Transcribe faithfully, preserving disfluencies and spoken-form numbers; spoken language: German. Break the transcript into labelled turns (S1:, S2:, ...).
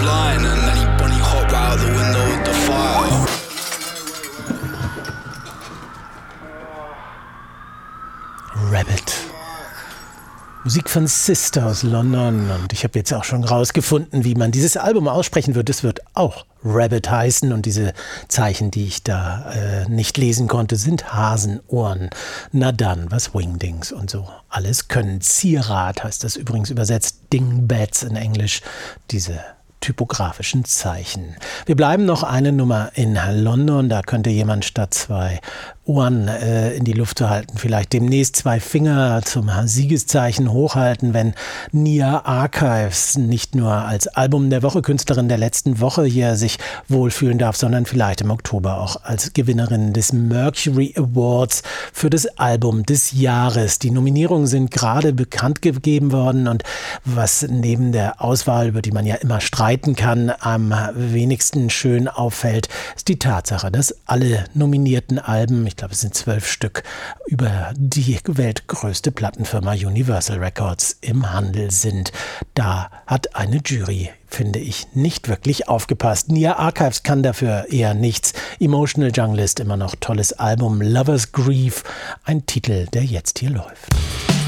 S1: line, and then he bunny hop out the window with the fire.
S2: Rabbit. Musik von Sister aus London, und ich habe jetzt auch schon rausgefunden, wie man dieses Album aussprechen wird. Es wird auch Rabbit heißen, und diese Zeichen, die ich da äh, nicht lesen konnte, sind Hasenohren. Na dann, was Wingdings und so alles können. Zierat heißt das übrigens übersetzt, Dingbats in Englisch, diese typografischen Zeichen. Wir bleiben noch eine Nummer in London, da könnte jemand statt zwei Ohren äh, in die Luft zu halten, vielleicht demnächst zwei Finger zum Siegeszeichen hochhalten, wenn Nia Archives nicht nur als Album der Woche, Künstlerin der letzten Woche hier sich wohlfühlen darf, sondern vielleicht im Oktober auch als Gewinnerin des Mercury Awards für das Album des Jahres. Die Nominierungen sind gerade bekannt gegeben worden, und was neben der Auswahl, über die man ja immer streiten kann, am wenigsten schön auffällt, ist die Tatsache, dass alle nominierten Alben, ich glaube es sind zwölf Stück, über die weltgrößte Plattenfirma Universal Records im Handel sind. Da hat eine Jury, finde ich, nicht wirklich aufgepasst. Nia Archives kann dafür eher nichts. Emotional Junglist, immer noch tolles Album. Lover's Grief, ein Titel, der jetzt hier läuft.